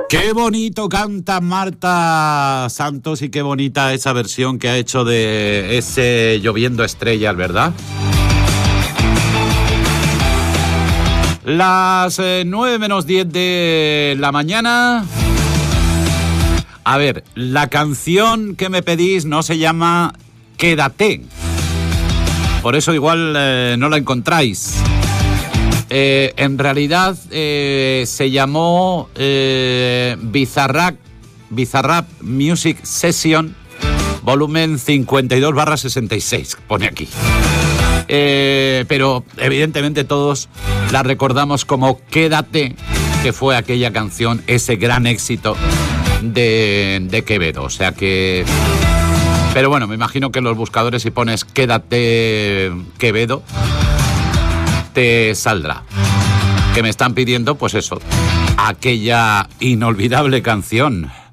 Qué bonito canta Marta Santos y qué bonita esa versión que ha hecho de ese Lloviendo Estrellas, ¿verdad? Las 9 menos 10 de la mañana. A ver, la canción que me pedís no se llama Quédate. Por eso igual no la encontráis. En realidad se llamó Bizarrap Music Session volumen 52/66, pone aquí. Pero evidentemente todos la recordamos como Quédate, que fue aquella canción, ese gran éxito de Quevedo. O sea que... Pero bueno, me imagino que en los buscadores, si pones Quédate Quevedo, te saldrá. Que me están pidiendo, pues eso, aquella inolvidable canción.